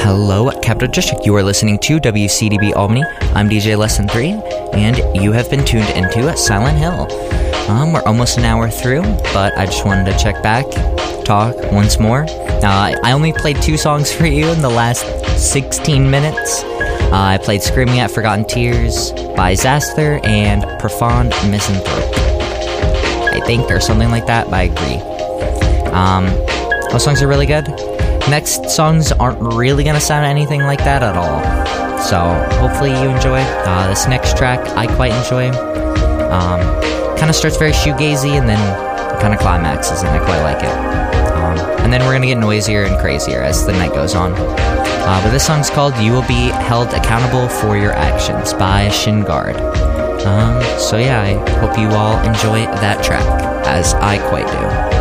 Hello, Capital District. You are listening to WCDB Albany. I'm DJ Lesson 3, and you have been tuned into Silent Hill. We're almost an hour through, but I just wanted to check back, talk once more. I only played 2 songs for you in the last 16 minutes. I played Screaming at Forgotten Tears by Zasther and Profound Misanthrope, I think, or something like that, but I agree. Those songs are really good. Next songs aren't really going to sound anything like that at all. So hopefully you enjoy. This next track I quite enjoy. Kind of starts very shoegazy and then kind of climaxes, and I quite like it. And then we're going to get noisier and crazier as the night goes on. But this song's called You Will Be Held Accountable for Your Actions by Shingard. So yeah, I hope you all enjoy that track, as I quite do.